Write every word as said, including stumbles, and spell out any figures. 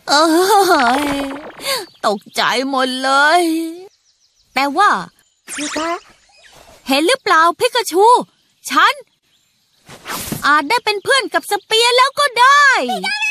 เออตกใจหมดเลยแต่ว่าเห็นหรือเปล่าพิกาชูฉันอาจได้เป็นเพื่อนกับสเปียร์แล้วก็ได้